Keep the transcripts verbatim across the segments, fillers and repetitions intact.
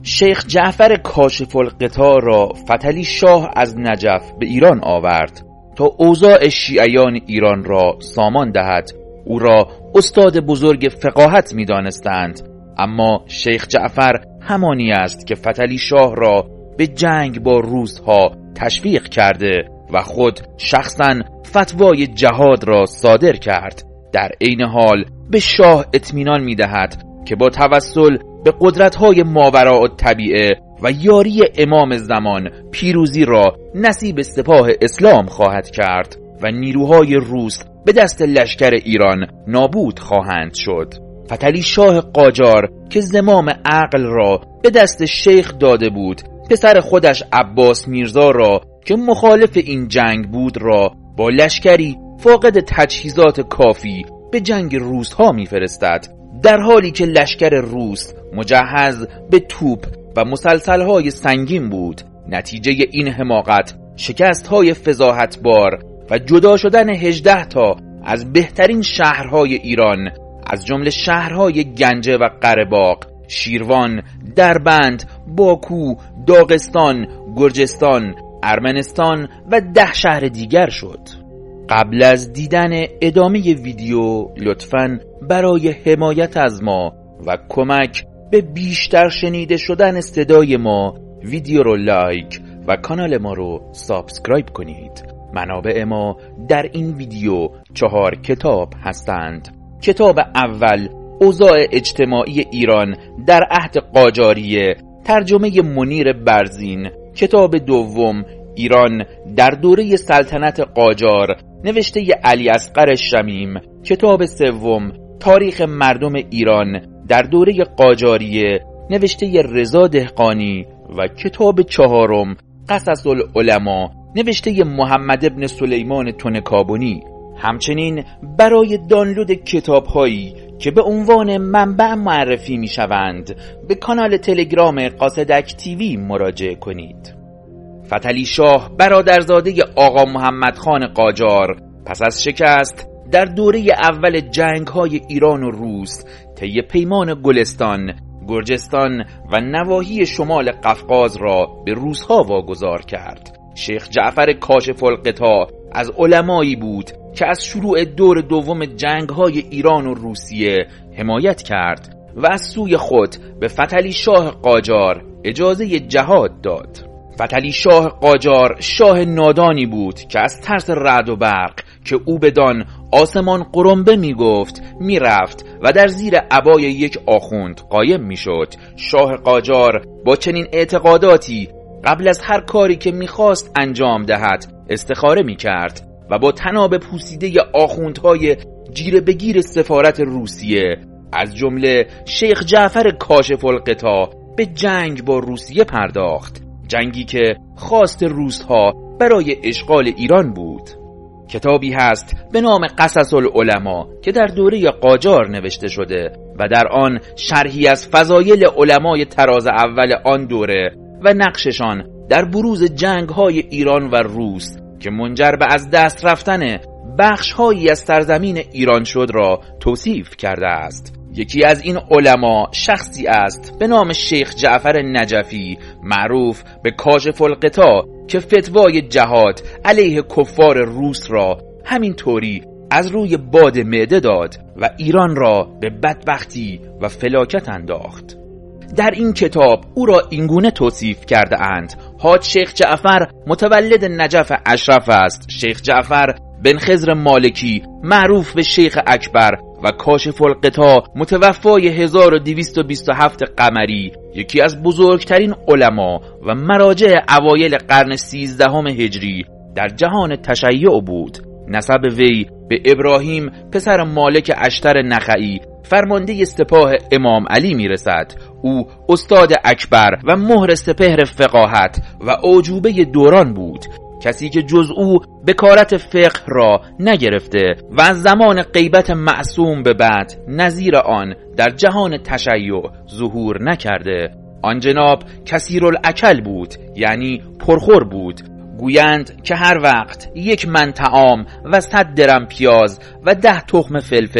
شیخ جعفر کاشف الغطا را فتحعلی شاه از نجف به ایران آورد تا اوضاع شیعیان ایران را سامان دهد. او را استاد بزرگ فقاهت می دانستند، اما شیخ جعفر همانی است که فتحعلی شاه را به جنگ با روس‌ها تشویق کرده و خود شخصاً فتوای جهاد را صادر کرد. در عین حال به شاه اطمینان می دهد که با توسل به قدرت‌های ماوراء الطبیعه و یاری امام زمان پیروزی را نصیب سپاه اسلام خواهد کرد و نیروهای روس به دست لشکر ایران نابود خواهند شد. فتحعلی شاه قاجار که زمام عقل را به دست شیخ داده بود، پسر خودش عباس میرزا را که مخالف این جنگ بود را با لشکری فاقد تجهیزات کافی به جنگ روس‌ها می‌فرستد، در حالی که لشکر روس مجهز به توپ و مسلسل‌های سنگین بود. نتیجه این حماقت شکست‌های فضاحتبار و جدا شدن هجده تا از بهترین شهرهای ایران، از جمله شهرهای گنجه و قره‌باغ، شیروان، دربند، باکو، داغستان، گرجستان، ارمنستان و ده شهر دیگر شد. قبل از دیدن ادامه ویدیو لطفاً برای حمایت از ما و کمک به بیشتر شنیده شدن صدای ما ویدیو رو لایک و کانال ما رو سابسکرایب کنید. منابع ما در این ویدیو چهار کتاب هستند. کتاب اول اوضاع اجتماعی ایران در عهد قاجاریه، ترجمه منیر برزین. کتاب دوم ایران در دوره سلطنت قاجار، نوشته علی اصغر شمیم. کتاب سوم تاریخ مردم ایران در دوره قاجاریه، نوشته رضا دهقانی. و کتاب چهارم قصص العلماء، نوشته محمد ابن سلیمان تنکابنی. همچنین برای دانلود کتاب هایی که به عنوان منبع معرفی می شوند به کانال تلگرام قاصدک تیوی مراجعه کنید. فتحعلی شاه برادرزاده آقا محمد خان قاجار پس از شکست در دوره اول جنگ های ایران و روس طی پیمان گلستان، گرجستان و نواحی شمال قفقاز را به روس‌ها واگذار کرد. شیخ جعفر کاشف الغطا از علمایی بود که از شروع دور دوم جنگ های ایران و روسیه حمایت کرد و از سوی خود به فتحعلی شاه قاجار اجازه جهاد داد. فتحعلی شاه قاجار شاه نادانی بود که از ترس رعد و برق که او بدان آسمان قرنبه می گفت می رفت و در زیر عبای یک آخوند قایم می شد. شاه قاجار با چنین اعتقاداتی قبل از هر کاری که می خواست انجام دهد استخاره می کرد و با طناب پوسیده آخوندهای جیره بگیر سفارت روسیه از جمله شیخ جعفر کاشف الغطا به جنگ با روسیه پرداخت، جنگی که خواست روس‌ها برای اشغال ایران بود. کتابی هست به نام قصص العلماء که در دوره قاجار نوشته شده و در آن شرحی از فضایل علمای طراز اول آن دوره و نقششان در بروز جنگ‌های ایران و روس که منجر به از دست رفتن بخش‌هایی از سرزمین ایران شد را توصیف کرده است. یکی از این علما شخصی است به نام شیخ جعفر نجفی، معروف به کاشف الغطا، که فتوای جهاد علیه کفار روس را همین طوری از روی باد معده داد و ایران را به بدبختی و فلاکت انداخت. در این کتاب او را اینگونه توصیف کرده اند: حاج شیخ جعفر متولد نجف اشرف است. شیخ جعفر بن خضر مالکی معروف به شیخ اکبر و کاشف الغطا متوفای هزار و دویست و بیست و هفت قمری، یکی از بزرگترین علما و مراجع اوایل قرن سیزدهم هجری در جهان تشیع بود. نسب وی به ابراهیم پسر مالک اشتر نخعی فرمانده سپاه امام علی می رسد. او استاد اکبر و مهر سپهر فقاهت و اعجوبه دوران بود، کسی که جز او بکارت فقه را نگرفته و از زمان غیبت معصوم به بعد نظیر آن در جهان تشیع ظهور نکرده. آن جناب کثیر الاکل بود، یعنی پرخور بود. گویند که هر وقت یک من طعام و صد درم پیاز و ده تخم فلفل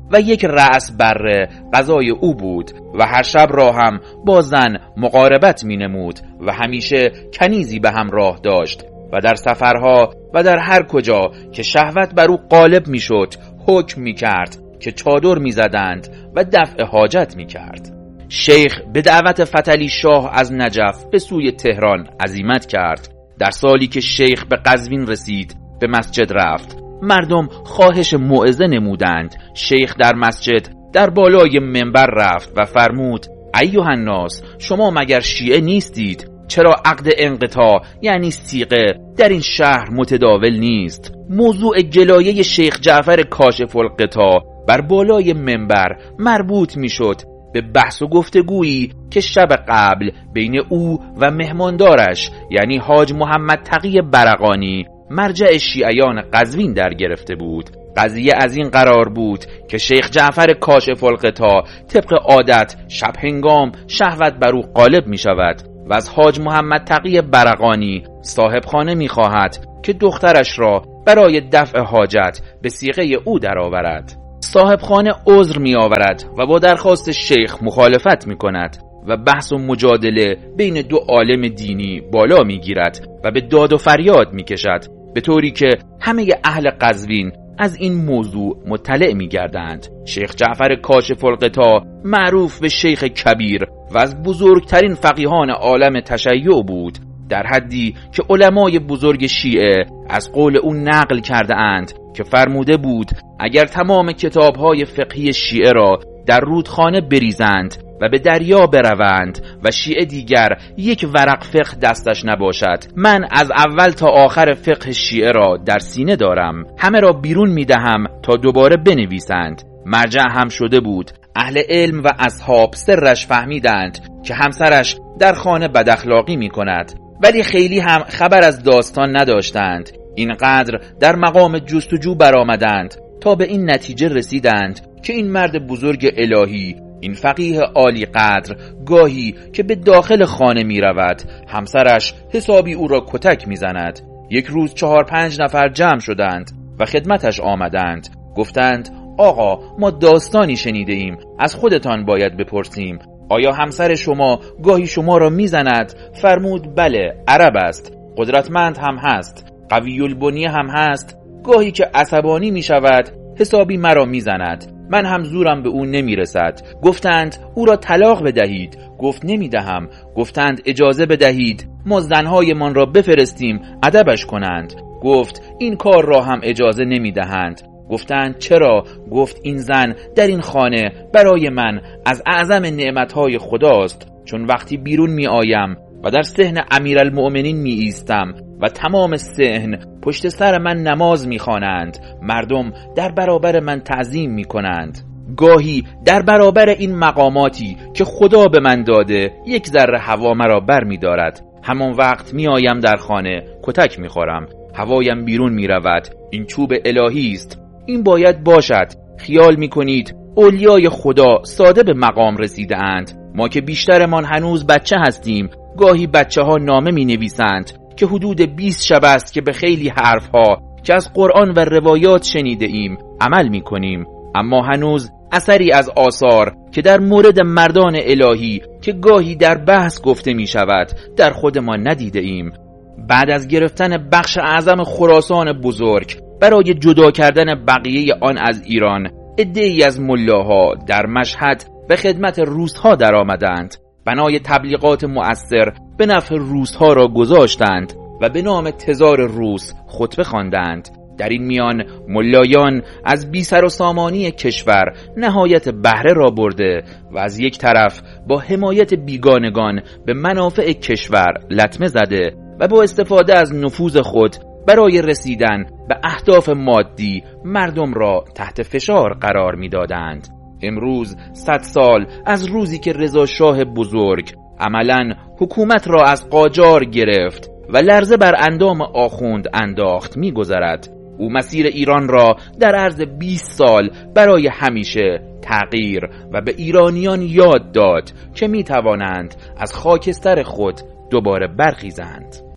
و یک رأس بره غذای او بود و هر شب را هم با زن مقاربت می نمود و همیشه کنیزی به همراه داشت و در سفرها و در هر کجا که شهوت بر او غالب می شد حکم می کرد که چادر می زدند و دفع حاجت می کرد. شیخ به دعوت فتحعلی شاه از نجف به سوی تهران عزیمت کرد. در سالی که شیخ به قزوین رسید به مسجد رفت. مردم خواهش موعظه نمودند. شیخ در مسجد در بالای منبر رفت و فرمود: ایها الناس، شما مگر شیعه نیستید؟ چرا عقد انقطاع یعنی صیغه در این شهر متداول نیست؟ موضوع گلایه شیخ جعفر کاشف الغطا بر بالای منبر مربوط می شد به بحث و گفتگویی که شب قبل بین او و مهماندارش یعنی حاج محمد تقی برقانی مرجع شیعیان قزوین در گرفته بود. قضیه از این قرار بود که شیخ جعفر کاشف الغطا طبق عادت شب هنگام شهوت بر او غالب می شود و از حاج محمد تقی برقانی صاحب خانه می خواهد که دخترش را برای دفع حاجت به صیغه او درآورد. صاحب خانه عذر می آورد و با درخواست شیخ مخالفت می کند و بحث و مجادله بین دو عالم دینی بالا می گیرد و به داد و فریاد می کشد، به طوری که همه اهل قزوین از این موضوع مطلع می گردند. شیخ جعفر کاشف الغطا معروف به شیخ کبیر و از بزرگترین فقیهان عالم تشیع بود، در حدی که علمای بزرگ شیعه از قول او نقل کرده اند که فرموده بود اگر تمام کتابهای فقهی شیعه را در رودخانه بریزند و به دریا بروند و شیعه دیگر یک ورق فقه دستش نباشد، من از اول تا آخر فقه شیعه را در سینه دارم، همه را بیرون می دهم تا دوباره بنویسند. مرجع هم شده بود. اهل علم و اصحاب سرش فهمیدند که همسرش در خانه بداخلاقی می کند، ولی خیلی هم خبر از داستان نداشتند. اینقدر در مقام جستجو برآمدند تا به این نتیجه رسیدند که این مرد بزرگ الهی، این فقیه عالی قدر، گاهی که به داخل خانه می رود همسرش حسابی او را کتک می زند. یک روز چهار پنج نفر جمع شدند و خدمتش آمدند. گفتند آقا، ما داستانی شنیده ایم، از خودتان باید بپرسیم. آیا همسر شما گاهی شما را می زند؟ فرمود بله، عرب است، قدرتمند هم هست، قوی البنیه هم هست. گاهی که عصبانی می شود حسابی مرا می زند، من هم زورم به او نمی رسد. گفتند او را طلاق بدهید. گفت نمی دهم. گفتند اجازه بدهید ما زنهای من را بفرستیم ادبش کنند. گفت این کار را هم اجازه نمی دهند. گفتند چرا؟ گفت این زن در این خانه برای من از اعظم نعمتهای خداست، چون وقتی بیرون می آیم و در صحن امیرالمؤمنین می ایستم و تمام صحن پشت سر من نماز می خوانند، مردم در برابر من تعظیم می کنند. گاهی در برابر این مقاماتی که خدا به من داده یک ذره هوا مرا بر می دارد. همان وقت می آیم در خانه کتک می خورم، هوایم بیرون می رود. این چوب الهی است، این باید باشد. خیال می کنید اولیای خدا ساده به مقام رسیده اند؟ ما که بیشترمان هنوز بچه هستیم، گاهی بچه ها نامه می نویسند که حدود بیست شب است که به خیلی حرف ها که از قرآن و روایات شنیده ایم عمل می کنیم، اما هنوز اثری از آثار که در مورد مردان الهی که گاهی در بحث گفته می شود در خود ما ندیده ایم. بعد از گرفتن بخش اعظم خراسان بزرگ برای جدا کردن بقیه آن از ایران، عده‌ای از ملاها در مشهد به خدمت روس‌ها در آمدند. بنای تبلیغات مؤثر به نفع روس‌ها را گذاشتند و به نام تزار روس خطبه خواندند. در این میان ملایان از بی سر و سامانی کشور نهایت بهره را برده و از یک طرف با حمایت بیگانگان به منافع کشور لطمه زده و با استفاده از نفوذ خود برای رسیدن به اهداف مادی مردم را تحت فشار قرار می‌دادند. امروز صد سال از روزی که رضا شاه بزرگ عملاً حکومت را از قاجار گرفت و لرزه بر اندام آخوند انداخت می‌گذرد. او مسیر ایران را در عرض بیست سال برای همیشه تغییر و به ایرانیان یاد داد که می‌توانند از خاکستر خود دوباره برخیزند.